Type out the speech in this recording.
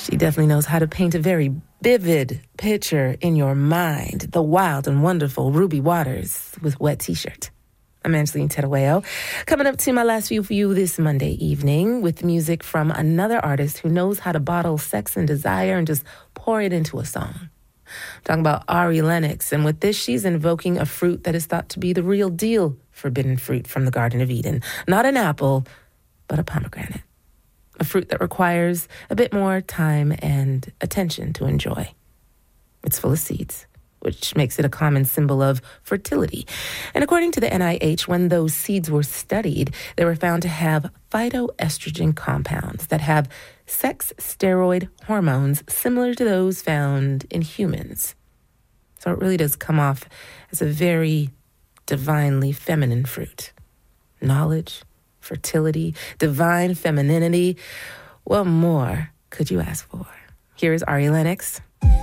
She definitely knows how to paint a very vivid picture in your mind. The wild and wonderful Ruby Waters with Wet T-Shirt. I'm Angeline Terueo. Coming up to my last view for you this Monday evening with music from another artist who knows how to bottle sex and desire and just pour it into a song. I'm talking about Ari Lennox, and with this, she's invoking a fruit that is thought to be the real deal forbidden fruit from the Garden of Eden. Not an apple, but a pomegranate. A fruit that requires a bit more time and attention to enjoy. It's full of seeds, which makes it a common symbol of fertility. And according to the NIH, when those seeds were studied, they were found to have phytoestrogen compounds that have sex steroid hormones similar to those found in humans. So it really does come off as a very divinely feminine fruit. Knowledge, fertility, divine femininity. What more could you ask for? Here is Ari Lennox